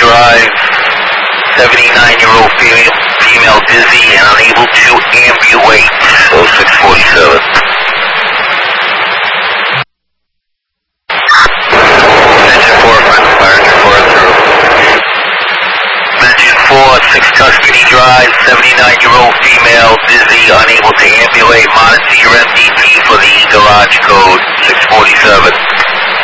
Drive, 79-year-old female dizzy and unable to ambulate. 0647. Engine 4, final fire, engine 4 through. Engine 4, 6 Tuscany Drive, 79-year-old female dizzy, unable to ambulate. Monitor your MDT for the garage code, 647.